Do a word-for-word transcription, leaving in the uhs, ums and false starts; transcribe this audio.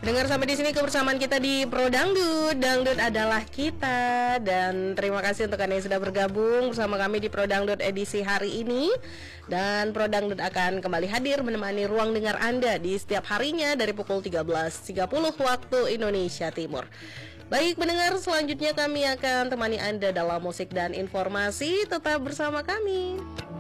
Dengar sampai di sini kebersamaan kita di Pro Dangdut. Dangdut adalah kita. Dan terima kasih untuk Anda yang sudah bergabung bersama kami di Pro Dangdut edisi hari ini. Dan Pro Dangdut akan kembali hadir menemani ruang dengar Anda di setiap harinya dari pukul tiga belas tiga puluh waktu Indonesia Timur. Baik pendengar, selanjutnya kami akan temani Anda dalam musik dan informasi. Tetap bersama kami.